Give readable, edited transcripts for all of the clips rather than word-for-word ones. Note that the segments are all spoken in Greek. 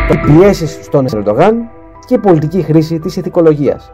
οι πιέσεις στον Ερντογάν και η πολιτική χρήση της ηθικολογίας.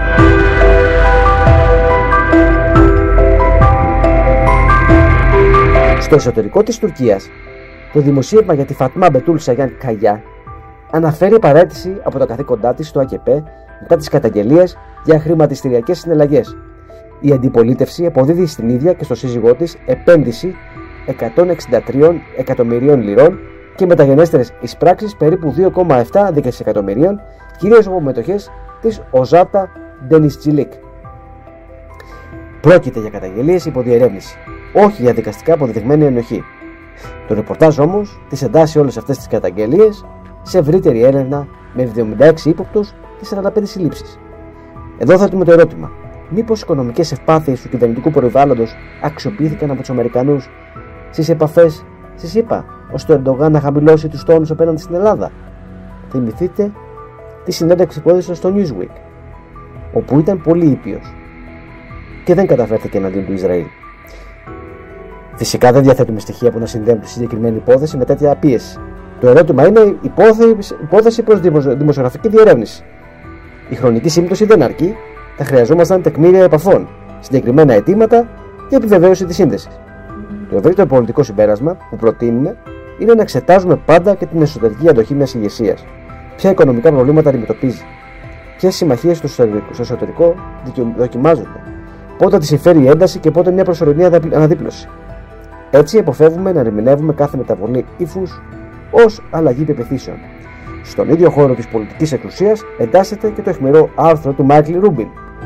Στο εσωτερικό της Τουρκίας, το δημοσίευμα για τη Φατμά Μπετούλ Σαγιάν Καγιά αναφέρει παραίτηση από τα καθήκοντά της στο ΑΚΠ μετά τις καταγγελίες για χρηματιστηριακές συναλλαγές. Η αντιπολίτευση αποδίδει στην ίδια και στο σύζυγό της επένδυση 163 εκατομμυρίων λιρών και μεταγενέστερες εισπράξεις περίπου 2,7 δισεκατομμυρίων, κυρίως από μετοχές της Οζάτα Ντενιστσιλίκ. Πρόκειται για καταγγελίες υπό διερεύνηση, όχι για δικαστικά αποδεδειγμένη ενοχή. Το ρεπορτάζ όμως τις εντάσσει όλες αυτές τις καταγγελίες σε ευρύτερη έρευνα με 76 ύποπτους και 45 συλλήψεις. Εδώ θέτουμε το ερώτημα: μήπως οι οικονομικές ευπάθειες του κυβερνητικού περιβάλλοντος αξιοποιήθηκαν από τους Αμερικανούς στις επαφές στις ΗΠΑ, ώστε ο Ερντογάν να χαμηλώσει τους τόνους απέναντι στην Ελλάδα? Θυμηθείτε τη συνέντευξη που έδωσε στο Newsweek, όπου ήταν πολύ ήπιος και δεν καταφέρθηκε εναντίον του Ισραήλ. Φυσικά δεν διαθέτουμε στοιχεία που να συνδέουν τη συγκεκριμένη υπόθεση με τέτοια πίεση. Το ερώτημα είναι υπόθεση προς δημοσιογραφική διερεύνηση. Η χρονική σύμπτωση δεν αρκεί, θα χρειαζόμασταν τεκμήρια επαφών, συγκεκριμένα αιτήματα και επιβεβαίωση της σύνδεσης. Το ευρύτερο πολιτικό συμπέρασμα που προτείνουμε είναι να εξετάζουμε πάντα και την εσωτερική αντοχή μιας ηγεσίας. Ποια οικονομικά προβλήματα αντιμετωπίζει, ποιες συμμαχίες στο εσωτερικό δοκιμάζονται, πότε τη συμφέρει η ένταση και πότε μια προσωρινή αναδίπλωση. Έτσι, αποφεύγουμε να ερμηνεύουμε κάθε μεταβολή ύφους ως αλλαγή πεποιθήσεων. Στον ίδιο χώρο της πολιτικής εξουσίας εντάσσεται και το αιχμηρό άρθρο του Μάικλ Ρούμπιν.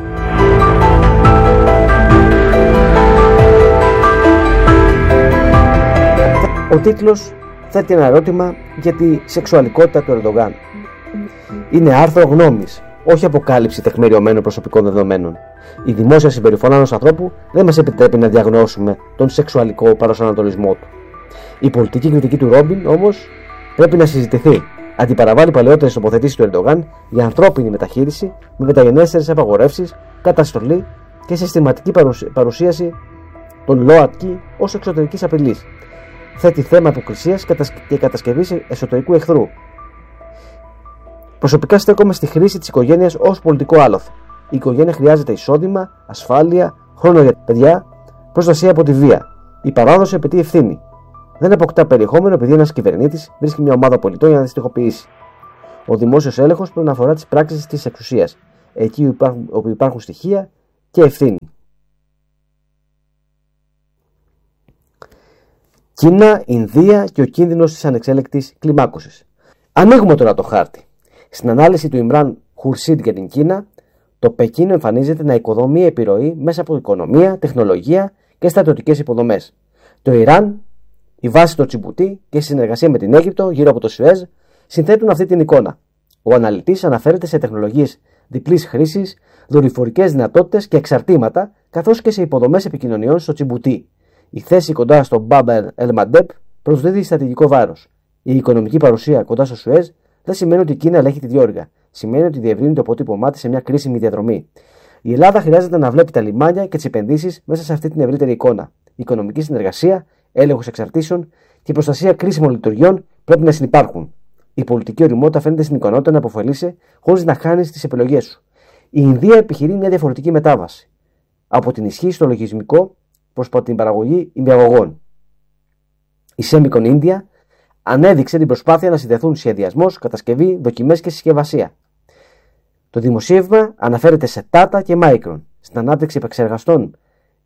Ο τίτλος θέτει ένα ερώτημα για τη σεξουαλικότητα του Ερντογάν. Είναι άρθρο γνώμης, όχι αποκάλυψη τεκμηριωμένων προσωπικών δεδομένων. Η δημόσια συμπεριφορά ενός ανθρώπου δεν μας επιτρέπει να διαγνώσουμε τον σεξουαλικό παρασανατολισμό του. Η πολιτική κριτική του Ρόμπιν όμως πρέπει να συζητηθεί. Αντιπαραβάλλει παλαιότερες τοποθετήσεις του Ερντογάν για ανθρώπινη μεταχείριση με μεταγενέστερες απαγορεύσεις, καταστολή και συστηματική παρουσίαση των ΛΟΑΤΚΙ ως εξωτερικής απειλής. Θέτει θέμα αποκρισίας και κατασκευής εσωτερικού εχθρού. Προσωπικά στέκομαι στη χρήση της οικογένειας ως πολιτικό άλοθη. Η οικογένεια χρειάζεται εισόδημα, ασφάλεια, χρόνο για τα παιδιά, προστασία από τη βία. Η παράδοση απαιτεί ευθύνη. Δεν αποκτά περιεχόμενο επειδή ένας κυβερνήτης βρίσκει μια ομάδα πολιτών για να τη στοιχοποιήσει. Ο δημόσιος έλεγχος πρέπει να αφορά τις πράξεις της εξουσίας, εκεί όπου υπάρχουν στοιχεία και ευθύνη. Κίνα, Ινδία και ο κίνδυνος της ανεξέλεκτης κλιμάκωσης. Ανοίγουμε τώρα το χάρτη. Στην ανάλυση του Ιμράν Χουρσίντ για την Κίνα, το Πεκίνο εμφανίζεται να οικοδομεί επιρροή μέσα από οικονομία, τεχνολογία και στρατιωτικές υποδομές. Το Ιράν, η βάση στο Τσιμπουτί και η συνεργασία με την Αίγυπτο γύρω από το Σουέζ συνθέτουν αυτή την εικόνα. Ο αναλυτής αναφέρεται σε τεχνολογίες διπλής χρήσης, δορυφορικές δυνατότητες και εξαρτήματα, καθώς και σε υποδομές επικοινωνιών στο Τσιμπουτί. Η θέση κοντά στο Μπαμπ ελ Μαντέπ προσδίδει στρατηγικό βάρος. Η οικονομική παρουσία κοντά στο Σουέζ δεν σημαίνει ότι η Κίνα ελέγχει τη διόρυγα. Σημαίνει ότι διευρύνει το αποτύπωμά της σε μια κρίσιμη διαδρομή. Η Ελλάδα χρειάζεται να βλέπει τα λιμάνια και τις επενδύσεις μέσα σε αυτή την ευρύτερη εικόνα. Η οικονομική συνεργασία, έλεγχος εξαρτήσεων και η προστασία κρίσιμων λειτουργιών πρέπει να συνυπάρχουν. Η πολιτική ωριμότητα φαίνεται στην ικανότητα να αποφελείσαι χωρίς να χάνεις τις επιλογές σου. Η Ινδία επιχειρεί μια διαφορετική μετάβαση. Από την ισχύ στο λογισμικό προς την παραγωγή ημιαγωγών. Η Semicon India ανέδειξε την προσπάθεια να συνδεθούν σχεδιασμός, κατασκευή, δοκιμές και συσκευασία. Το δημοσίευμα αναφέρεται σε Tata και Micron, στην ανάπτυξη επεξεργαστών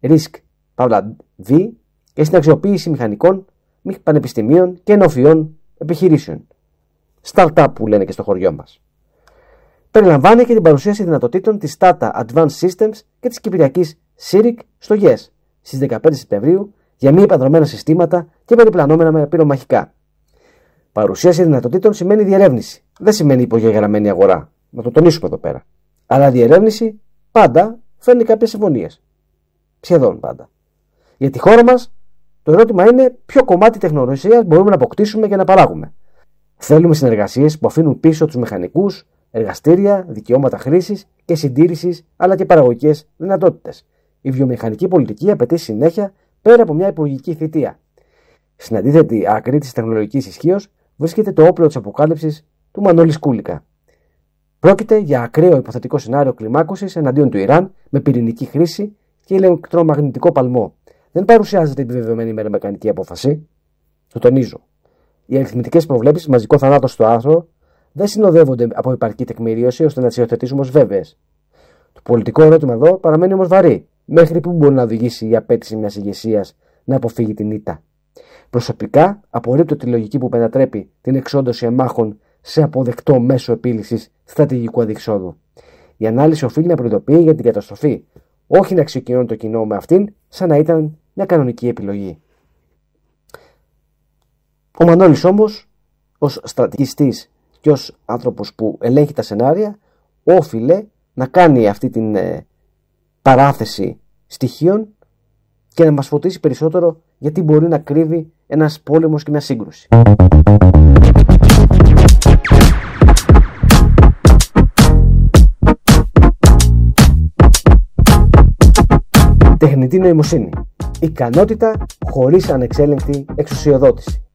RISC-V και στην αξιοποίηση μηχανικών, πανεπιστημίων και νεοφυών επιχειρήσεων. Startup που λένε και στο χωριό μας. Περιλαμβάνει και την παρουσίαση δυνατοτήτων της Tata Advanced Systems και της κυπριακής SIRIC στο YES στις 15 Σεπτεμβρίου για μη επανδρομένα συστήματα και περιπλανόμενα με πυρομαχικά. Παρουσίαση δυνατοτήτων σημαίνει διερεύνηση. Δεν σημαίνει υπογεγραμμένη αγορά. Να το τονίσουμε εδώ πέρα. Αλλά διερεύνηση πάντα φέρνει κάποιες συμφωνίες. Σχεδόν πάντα. Για τη χώρα μας, το ερώτημα είναι ποιο κομμάτι τεχνολογίας μπορούμε να αποκτήσουμε και να παράγουμε. Θέλουμε συνεργασίες που αφήνουν πίσω τους μηχανικούς, εργαστήρια, δικαιώματα χρήσης και συντήρησης, αλλά και παραγωγικές δυνατότητες. Η βιομηχανική πολιτική απαιτεί συνέχεια πέρα από μια υπουργική θητεία. Στην αντίθετη άκρη της τεχνολογικής ισχύως βρίσκεται το όπλο της αποκάλυψης του Μανώλη Σκούλικα. Πρόκειται για ακραίο υποθετικό σενάριο κλιμάκωσης εναντίον του Ιράν με πυρηνική χρήση και ηλεκτρομαγνητικό παλμό. Δεν παρουσιάζεται επιβεβαιωμένη μερομεκανική απόφαση. Το τονίζω. Οι αριθμητικές προβλέψεις μαζικό θανάτο στο άρθρο δεν συνοδεύονται από υπαρκή τεκμηρίωση ώστε να τις υιοθετήσουμε ως βέβαιες. Το πολιτικό ερώτημα εδώ παραμένει όμως βαρύ. Μέχρι πού μπορεί να οδηγήσει η απέτηση μιας ηγεσίας να αποφύγει την ήττα? Προσωπικά απορρίπτω τη λογική που μετατρέπει την εξόντωση αμάχων σε αποδεκτό μέσο επίλυσης στρατηγικού αδιεξόδου. Η ανάλυση οφείλει να προειδοποιεί για την καταστροφή, όχι να ξεκινώνει το κοινό με αυτήν σαν να ήταν μια κανονική επιλογή. Ο Μανώλης όμως, ως στρατηγιστής και ως άνθρωπος που ελέγχει τα σενάρια, όφιλε να κάνει αυτή την παράθεση στοιχείων και να μας φωτίσει περισσότερο γιατί μπορεί να κρύβει ένας πόλεμος και μια σύγκρουση. Τεχνητή νοημοσύνη. Ικανότητα χωρίς ανεξέλεγκτη εξουσιοδότηση.